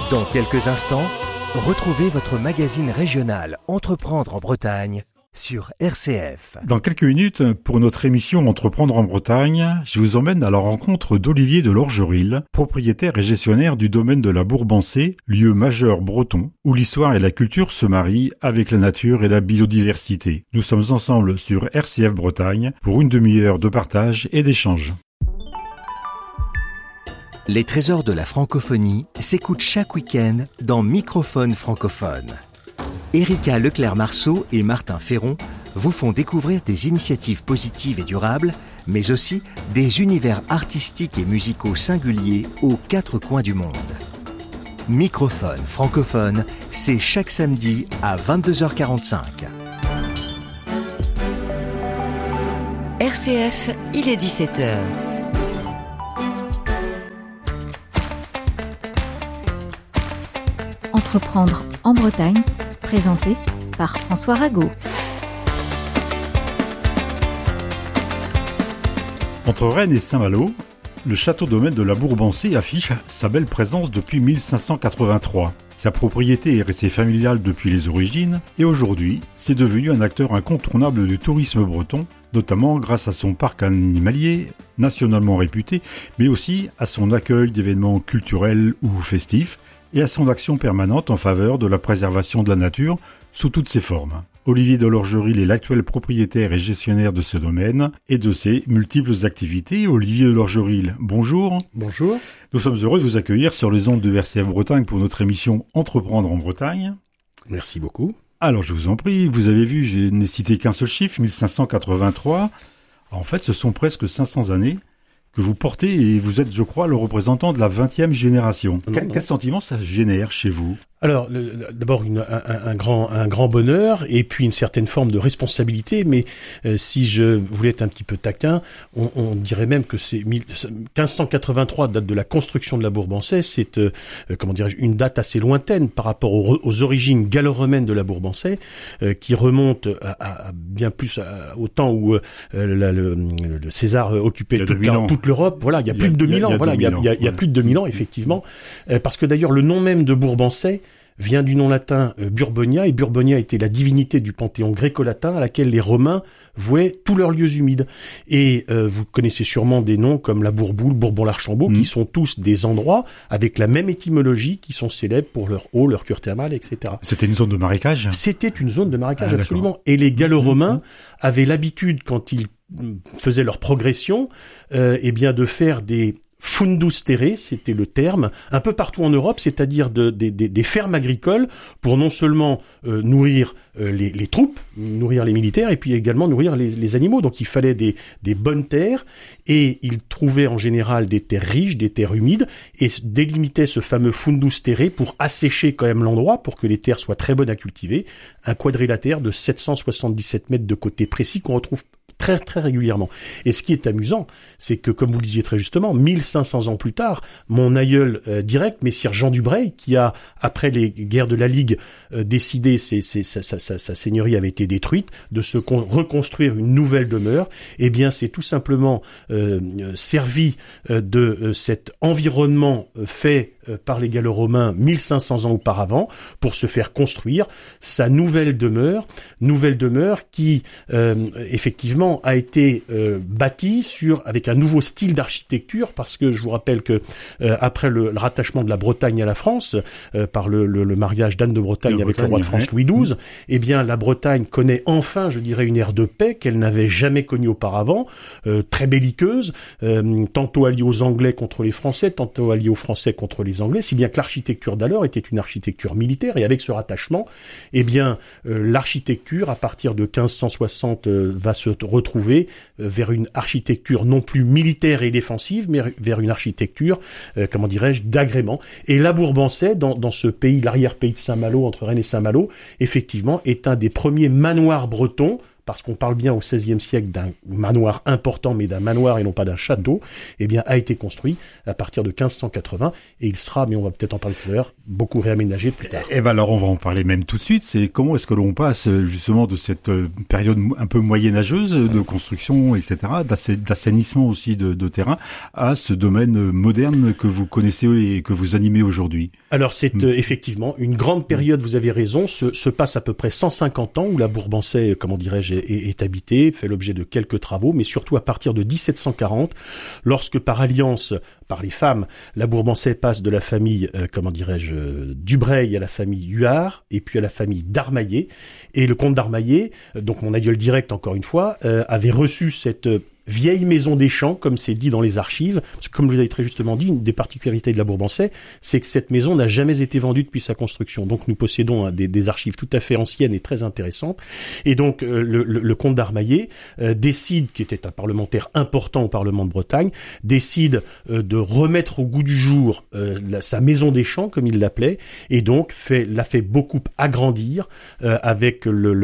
Dans quelques instants, retrouvez votre magazine régional Entreprendre en Bretagne sur RCF. Dans quelques minutes, pour notre émission Entreprendre en Bretagne, je vous emmène à la rencontre d'Olivier de Lorgeril, propriétaire et gestionnaire du domaine de la Bourbancée, lieu majeur breton, où l'histoire et la culture se marient avec la nature et la biodiversité. Nous sommes ensemble sur RCF Bretagne pour une demi-heure de partage et d'échange. Les trésors de la francophonie s'écoutent chaque week-end dans Microphone francophone. Erika Leclerc-Marceau et Martin Ferron vous font découvrir des initiatives positives et durables, mais aussi des univers artistiques et musicaux singuliers aux quatre coins du monde. Microphone francophone, c'est chaque samedi à 22h45. RCF, il est 17h. Entreprendre en Bretagne, présenté par François Rago. Entre Rennes et Saint-Malo, le château-domaine de la Bourbancée affiche sa belle présence depuis 1583. Sa propriété est restée familiale depuis les origines et aujourd'hui, c'est devenu un acteur incontournable du tourisme breton, notamment grâce à son parc animalier, nationalement réputé, mais aussi à son accueil d'événements culturels ou festifs, et à son action permanente en faveur de la préservation de la nature sous toutes ses formes. Olivier de Lorgeril est l'actuel propriétaire et gestionnaire de ce domaine et de ses multiples activités. Olivier de Lorgeril, bonjour. Bonjour. Nous sommes heureux de vous accueillir sur les ondes de RCF Bretagne pour notre émission Entreprendre en Bretagne. Merci beaucoup. Alors je vous en prie, vous avez vu, je n'ai cité qu'un seul chiffre, 1583. En fait, ce sont presque 500 années que vous portez et vous êtes, je crois, le représentant de la 20e génération. Quel sentiment ça génère chez vous ? Alors, d'abord un grand bonheur et puis une certaine forme de responsabilité, mais si je voulais être un petit peu taquin, on dirait même que c'est 1583, date de la construction de la Bourbancée, c'est une date assez lointaine par rapport aux origines gallo-romaines de la Bourbancée, qui remonte à bien plus au temps où le César occupait toute l'Europe. Voilà, il y a plus de 2000 ans. Voilà, il y a plus de 2000 ans effectivement, parce que d'ailleurs le nom même de Bourbancée vient du nom latin Burbonia, et Burbonia était la divinité du panthéon gréco-latin à laquelle les Romains vouaient tous leurs lieux humides. Et vous connaissez sûrement des noms comme la Bourboule, Bourbon-l'Archambault, qui sont tous des endroits avec la même étymologie, qui sont célèbres pour leur eau, leur cure thermale, etc. C'était une zone de marécage ? C'était une zone de marécage, absolument. Et les Gallo-Romains avaient l'habitude, quand ils faisaient leur progression, de faire des fundus terrae, c'était le terme, un peu partout en Europe, c'est-à-dire des fermes agricoles pour non seulement nourrir les troupes, nourrir les militaires, et puis également nourrir les animaux. Donc il fallait des bonnes terres, et ils trouvaient en général des terres riches, des terres humides, et délimitaient ce fameux fundus terrae pour assécher quand même l'endroit, pour que les terres soient très bonnes à cultiver. Un quadrilatère de 777 mètres de côté précis qu'on retrouve très très régulièrement. Et ce qui est amusant, c'est que, comme vous le disiez très justement, 1500 ans plus tard, mon aïeul direct, messire Jean Dubreuil, qui a, après les guerres de la Ligue, décidé, sa seigneurie avait été détruite, de se reconstruire une nouvelle demeure, eh bien c'est tout simplement servi de cet environnement fait par les Gallo-Romains 1500 ans auparavant pour se faire construire sa nouvelle demeure qui effectivement a été bâtie avec un nouveau style d'architecture, parce que je vous rappelle que après le rattachement de la Bretagne à la France par le mariage d'Anne de Bretagne avec le roi de France Louis XII, eh bien la Bretagne connaît enfin, je dirais, une ère de paix qu'elle n'avait jamais connue auparavant, très belliqueuse, tantôt alliée aux Anglais contre les Français, tantôt alliée aux Français contre les Anglais, si bien que l'architecture d'alors était une architecture militaire, et avec ce rattachement, eh bien, l'architecture, à partir de 1560, va se retrouver vers une architecture non plus militaire et défensive, mais vers une architecture, d'agrément. Et la Bourbancée, dans ce pays, l'arrière-pays de Saint-Malo, entre Rennes et Saint-Malo, effectivement, est un des premiers manoirs bretons, parce qu'on parle bien au XVIe siècle d'un manoir important, mais d'un manoir et non pas d'un château, eh bien, a été construit à partir de 1580 et il sera, mais on va peut-être en parler tout à l'heure, beaucoup réaménagé plus tard. Eh ben alors on va en parler même tout de suite. C'est comment est-ce que l'on passe justement de cette période un peu moyenâgeuse de construction, etc., d'assainissement aussi de terrain, à ce domaine moderne que vous connaissez et que vous animez aujourd'hui? Alors c'est effectivement une grande période, vous avez raison, se passe à peu près 150 ans où la Bourbansais, comment dirais-je, est habitée, fait l'objet de quelques travaux, mais surtout à partir de 1740, lorsque par alliance, par les femmes, la Bourbansais passe de la famille, Dubreuil à la famille Huard, et puis à la famille d'Armaillet, et le comte d'Armaillet, donc mon aïeul direct encore une fois, avait reçu cette vieille maison des champs, comme c'est dit dans les archives, parce que comme vous l'avez très justement dit, une des particularités de la Bourbansais, c'est que cette maison n'a jamais été vendue depuis sa construction. Donc nous possédons des archives tout à fait anciennes et très intéressantes. Et donc le comte d'Armaillet décide, qui était un parlementaire important au Parlement de Bretagne, décide de remettre au goût du jour sa maison des champs, comme il l'appelait, et donc l'a fait beaucoup agrandir avec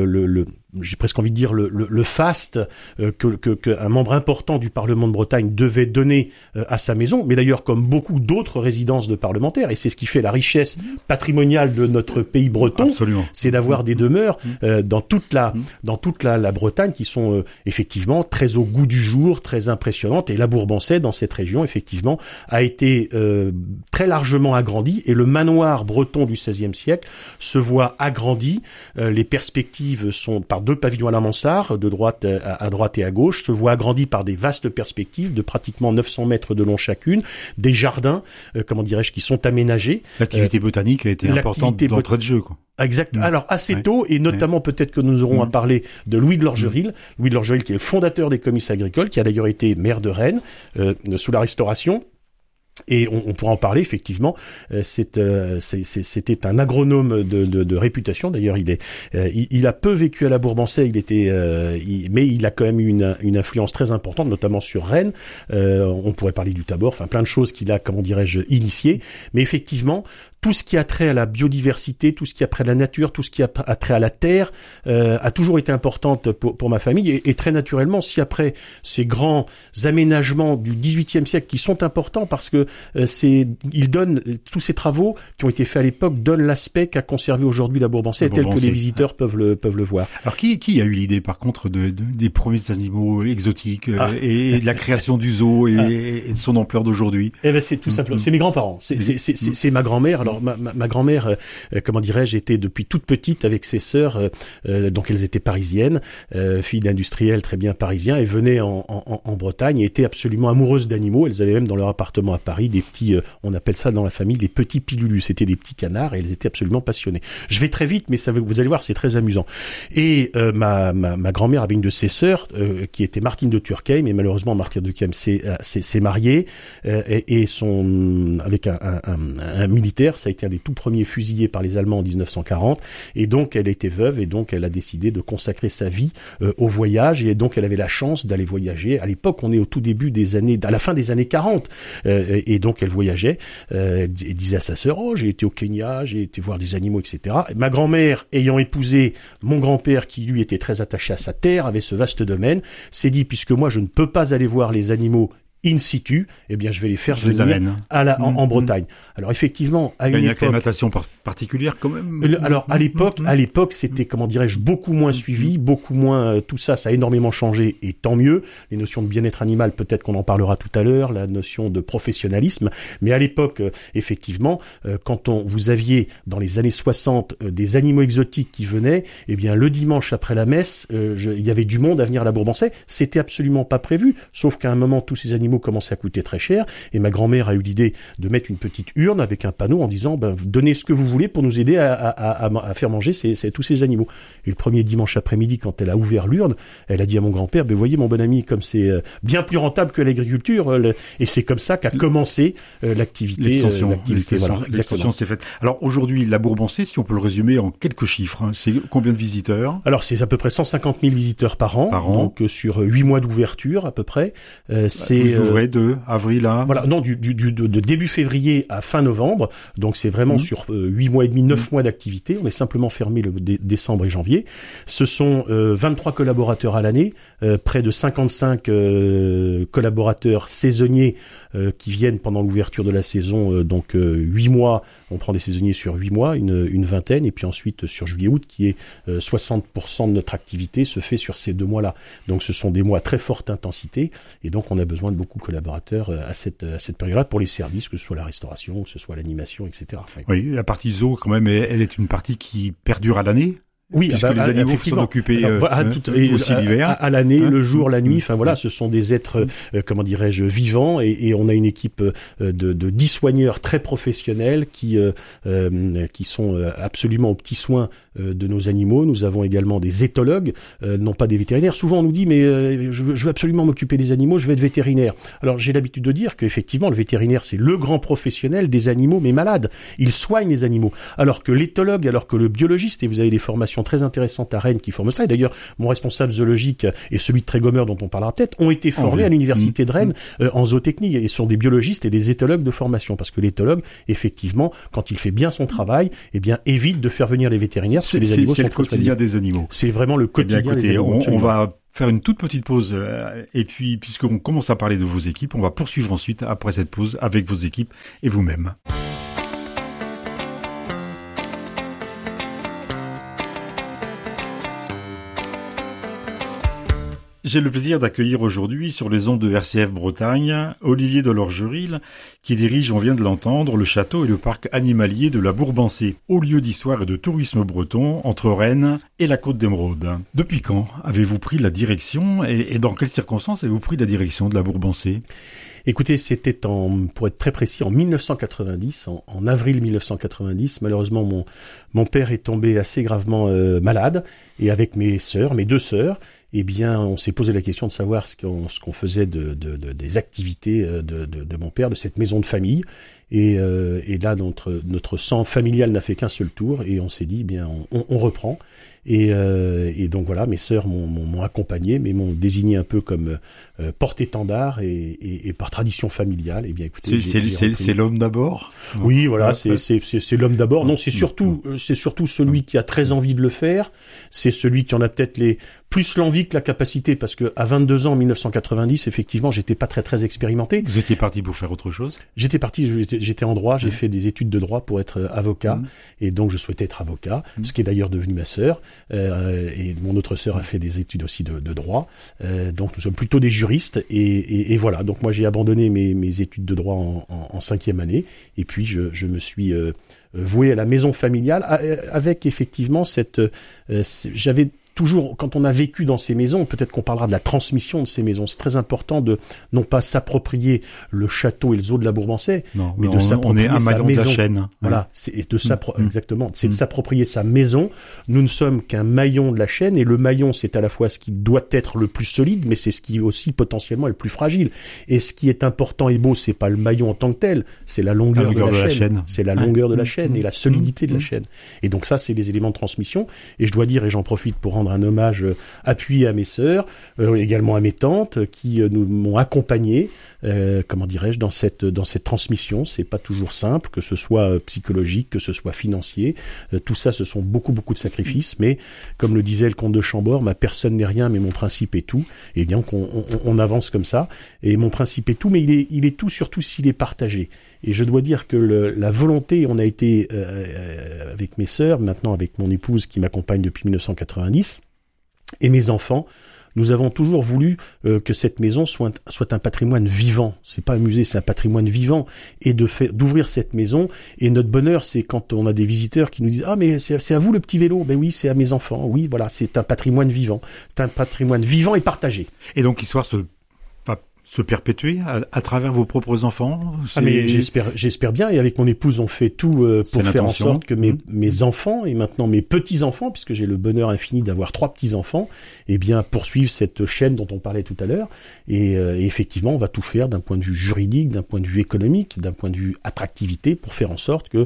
j'ai presque envie de dire le faste que un membre important du Parlement de Bretagne devait donner à sa maison, mais d'ailleurs comme beaucoup d'autres résidences de parlementaires, et c'est ce qui fait la richesse patrimoniale de notre pays breton. Absolument. C'est d'avoir des demeures dans toute la Bretagne qui sont effectivement très au goût du jour, très impressionnantes, et la Bourbansais dans cette région effectivement a été très largement agrandi, et le manoir breton du XVIe siècle se voit agrandi. Les perspectives sont par 2 pavillons à la mansarde, de droite à droite et à gauche, se voit agrandi par des vastes perspectives de pratiquement 900 mètres de long chacune, des jardins, qui sont aménagés. L'activité botanique a été importante d'entrée de jeu, quoi. Exact. Alors assez tôt, et notamment peut-être que nous aurons à parler de Louis de Lorgeril, Louis de Lorgeril qui est le fondateur des comices agricoles, qui a d'ailleurs été maire de Rennes sous la Restauration. Et on pourra en parler effectivement. C'était un agronome de réputation. D'ailleurs, il a peu vécu à la Bourbansais. Mais il a quand même eu une influence très importante, notamment sur Rennes. On pourrait parler du Tabor, enfin plein de choses qu'il a, initiées. Mais effectivement, tout ce qui a trait à la biodiversité, tout ce qui a trait à la nature, tout ce qui a trait à la terre, a toujours été importante pour ma famille. Et très naturellement, si après ces grands aménagements du XVIIIe siècle qui sont importants parce que tous ces travaux qui ont été faits à l'époque donnent l'aspect qu'a conservé aujourd'hui la Bourbansais tel que les visiteurs peuvent le voir. Alors qui a eu l'idée par contre des premiers animaux exotiques et de la création du zoo et de son ampleur d'aujourd'hui? Eh ben c'est tout simplement, c'est mes grands-parents, c'est ma grand-mère. Alors ma grand-mère, était depuis toute petite avec ses sœurs, donc elles étaient parisiennes, filles d'industriels très bien parisiens, et venaient en Bretagne et étaient absolument amoureuses d'animaux. Elles avaient même dans leur appartement à Paris des petits, on appelle ça dans la famille les petits pilulus, c'était des petits canards, et elles étaient absolument passionnées. Je vais très vite, mais vous allez voir, c'est très amusant. Et ma grand-mère avait une de ses sœurs qui était Martine de Turckheim, mais malheureusement Martine de Turckheim s'est mariée et avec un militaire. Ça a été un des tout premiers fusillés par les Allemands en 1940, et donc elle était veuve, et donc elle a décidé de consacrer sa vie au voyage, et donc elle avait la chance d'aller voyager. À l'époque, on est au tout début à la fin des années 40, et donc elle voyageait, elle disait à sa sœur, j'ai été au Kenya, j'ai été voir des animaux, etc. Et ma grand-mère, ayant épousé mon grand-père, qui lui était très attaché à sa terre, avait ce vaste domaine, s'est dit, puisque moi je ne peux pas aller voir les animaux in situ, eh bien, je vais les faire venir en Bretagne. Alors, effectivement, à une époque... Il y a une acclimatation particulière, quand même. Alors, à l'époque, c'était, beaucoup moins suivi, beaucoup moins, tout ça a énormément changé, et tant mieux. Les notions de bien-être animal, peut-être qu'on en parlera tout à l'heure, la notion de professionnalisme. Mais à l'époque, effectivement, quand vous aviez, dans les années 60, des animaux exotiques qui venaient, eh bien, le dimanche après la messe, il y avait du monde à venir à la Bourbansais. C'était absolument pas prévu, sauf qu'à un moment, tous ces animaux commençaient à coûter très cher, et ma grand-mère a eu l'idée de mettre une petite urne avec un panneau en disant donnez ce que vous voulez pour nous aider à faire manger tous ces animaux. Et le premier dimanche après-midi, quand elle a ouvert l'urne, elle a dit à mon grand-père, voyez mon bon ami, comme c'est bien plus rentable que l'agriculture, et c'est comme ça qu'a commencé l'activité. L'extension s'est faite. Alors aujourd'hui, la Bourbansais, si on peut le résumer en quelques chiffres, c'est combien de visiteurs? Alors c'est à peu près 150 000 visiteurs par an. Donc sur 8 mois d'ouverture à peu près. ouvrez de avril à... Voilà, non, de début février à fin novembre. Donc c'est vraiment sur 8 mois et demi, 9 mois d'activité. On est simplement fermé le décembre et janvier. Ce sont 23 collaborateurs à l'année, près de 55 collaborateurs saisonniers qui viennent pendant l'ouverture de la saison. Donc 8 mois, on prend des saisonniers sur 8 mois, une vingtaine. Et puis ensuite sur juillet-août, qui est 60% de notre activité, se fait sur ces 2 mois-là. Donc ce sont des mois à très forte intensité. Et donc on a besoin de beaucoup de collaborateurs à cette période-là pour les services, que ce soit la restauration, que ce soit l'animation, etc. Enfin, oui, la partie zoo, quand même, elle est une partie qui perdure à l'année. Oui, puisque les animaux sont occupés aussi l'hiver. À l'année, le jour, la nuit. Enfin voilà, ce sont des êtres, vivants, et on a une équipe de 10 soigneurs très professionnels qui sont absolument aux petits soins de nos animaux. Nous avons également des éthologues, non pas des vétérinaires. Souvent on nous dit je veux absolument m'occuper des animaux, je vais être vétérinaire. Alors j'ai l'habitude de dire qu'effectivement le vétérinaire c'est le grand professionnel des animaux mais malades. Il soigne les animaux. Alors que l'éthologue, alors que le biologiste, et vous avez des formations très intéressantes à Rennes qui forment ça, et d'ailleurs mon responsable zoologique et celui de Trégomeur dont on parlera peut-être ont été formés à l'université de Rennes en zootechnie, et sont des biologistes et des éthologues de formation, parce que l'éthologue effectivement quand il fait bien son travail, eh bien évite de faire venir les vétérinaires parce que les animaux sont le quotidien des animaux. C'est vraiment le quotidien des animaux. On va faire une toute petite pause et puis puisqu'on commence à parler de vos équipes, on va poursuivre ensuite après cette pause avec vos équipes et vous-même. J'ai le plaisir d'accueillir aujourd'hui sur les ondes de RCF Bretagne Olivier Delorgeril, qui dirige, on vient de l'entendre, le château et le parc animalier de la Bourbancée, haut lieu d'histoire et de tourisme breton entre Rennes et la Côte d'Émeraude. Depuis quand avez-vous pris la direction et dans quelles circonstances avez-vous pris la direction de la Bourbancée ? Écoutez, c'était pour être très précis, en 1990, en avril 1990. Malheureusement, mon père est tombé assez gravement malade, et avec mes deux sœurs, eh bien, on s'est posé la question de savoir ce qu'on faisait des activités de mon père, de cette maison de famille. Et là, notre sang familial n'a fait qu'un seul tour, et on s'est dit, eh bien, on reprend. Et donc voilà, mes sœurs m'ont accompagné, mais m'ont désigné un peu comme porte-étendard et par tradition familiale. Eh bien, écoutez, c'est l'homme d'abord. Oui, voilà, c'est l'homme d'abord. Non, c'est surtout celui qui a très envie de le faire. C'est celui qui en a peut-être plus l'envie que la capacité, parce que à 22 ans, en 1990, effectivement, j'étais pas très expérimenté. Vous étiez parti pour faire autre chose ? J'étais en droit, j'ai fait des études de droit pour être avocat, et donc je souhaitais être avocat, ce qui est d'ailleurs devenu ma sœur, et mon autre sœur a fait des études aussi de droit, donc nous sommes plutôt des juristes, et voilà, donc moi j'ai abandonné mes études de droit en 5e année, et puis je me suis voué à la maison familiale, avec effectivement j'avais toujours, quand on a vécu dans ces maisons, peut-être qu'on parlera de la transmission de ces maisons. C'est très important de non pas s'approprier le château et le zoo de la Bourbancée, mais de s'approprier sa maison. On est un maillon de la chaîne. Voilà, exactement. C'est de s'approprier sa maison. Nous ne sommes qu'un maillon de la chaîne, et le maillon, c'est à la fois ce qui doit être le plus solide, mais c'est ce qui aussi potentiellement est le plus fragile. Et ce qui est important et beau, c'est pas le maillon en tant que tel, c'est la longueur de la chaîne. C'est la longueur de la chaîne et la solidité de la chaîne. Et donc ça, c'est les éléments de transmission. Et je dois dire, et j'en profite pour rendre un hommage appuyé à mes sœurs, également à mes tantes qui m'ont accompagné, dans cette transmission. C'est pas toujours simple, que ce soit psychologique, que ce soit financier. Tout ça, ce sont beaucoup de sacrifices. Mais comme le disait le comte de Chambord, ma personne n'est rien, mais mon principe est tout. Et bien qu'on avance comme ça. Et mon principe est tout, mais il est tout surtout s'il est partagé. Et je dois dire que la volonté, on a été avec mes sœurs, maintenant avec mon épouse qui m'accompagne depuis 1990, et mes enfants, nous avons toujours voulu que cette maison soit un patrimoine vivant. C'est pas un musée, c'est un patrimoine vivant. Et d'ouvrir cette maison. Et notre bonheur, c'est quand on a des visiteurs qui nous disent « Ah, mais c'est à vous le petit vélo ?» Ben oui, c'est à mes enfants. Oui, voilà, c'est un patrimoine vivant. C'est un patrimoine vivant et partagé. Et donc l'histoire se perpétuer à travers vos propres enfants? Mais j'espère bien, et avec mon épouse on fait tout pour faire en sorte que mes enfants, et maintenant mes petits-enfants, puisque j'ai le bonheur infini d'avoir 3 petits-enfants, eh bien poursuivent cette chaîne dont on parlait tout à l'heure, et effectivement on va tout faire d'un point de vue juridique, d'un point de vue économique, d'un point de vue attractivité, pour faire en sorte que,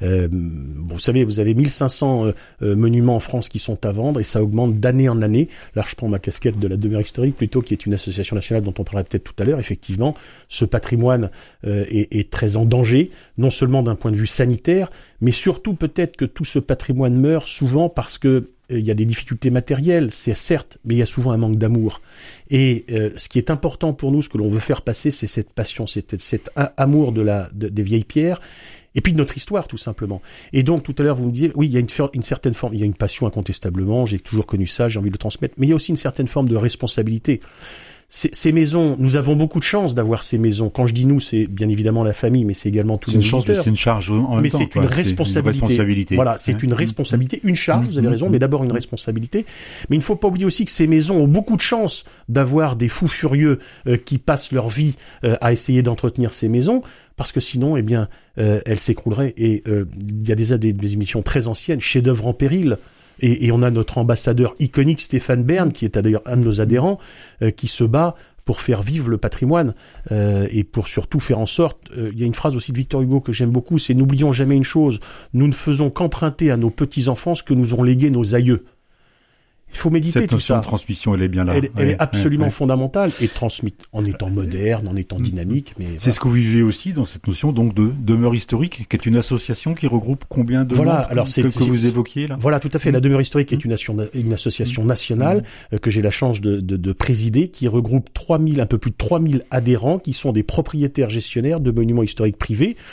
vous savez, vous avez 1500 monuments en France qui sont à vendre, et ça augmente d'année en année. Là je prends ma casquette de la demeure historique plutôt, qui est une association nationale dont on parlera peut-être tout à l'heure, effectivement, ce patrimoine est très en danger, non seulement d'un point de vue sanitaire, mais surtout peut-être que tout ce patrimoine meurt souvent parce que il y a des difficultés matérielles, c'est certes, mais il y a souvent un manque d'amour. Et ce qui est important pour nous, ce que l'on veut faire passer, c'est cette passion, cet amour des vieilles pierres, et puis de notre histoire, tout simplement. Et donc, tout à l'heure, vous me disiez, oui, il y a une certaine forme, il y a une passion incontestablement, j'ai toujours connu ça, j'ai envie de le transmettre, mais il y a aussi une certaine forme de responsabilité. Ces maisons, nous avons beaucoup de chance d'avoir ces maisons. Quand je dis nous, c'est bien évidemment la famille, mais c'est également tous les auditeurs. C'est une charge en même temps. Mais c'est une responsabilité. Voilà, c'est une responsabilité, une charge, vous avez raison, mais d'abord une responsabilité. Mais il ne faut pas oublier aussi que ces maisons ont beaucoup de chance d'avoir des fous furieux qui passent leur vie à essayer d'entretenir ces maisons, parce que sinon, eh bien, elles s'écrouleraient. Et il y a des émissions très anciennes, chefs-d'œuvre en péril. Et on a notre ambassadeur iconique Stéphane Bern, qui est d'ailleurs un de nos adhérents, qui se bat pour faire vivre le patrimoine et pour surtout faire en sorte... il y a une phrase aussi de Victor Hugo que j'aime beaucoup, c'est « N'oublions jamais une chose, nous ne faisons qu'emprunter à nos petits-enfants ce que nous ont légué nos aïeux ». Il faut méditer tout ça. Cette notion de transmission, elle est bien là. Elle est absolument fondamentale et transmise en étant moderne, en étant dynamique. Mais c'est ce que vous vivez aussi dans cette notion donc de demeure historique, qui est une association qui regroupe combien de membres que vous évoquiez là. Voilà, tout à fait. La demeure historique est une association nationale que j'ai la chance de présider, qui regroupe un peu plus de 3000 adhérents, qui sont des propriétaires gestionnaires de monuments historiques privés.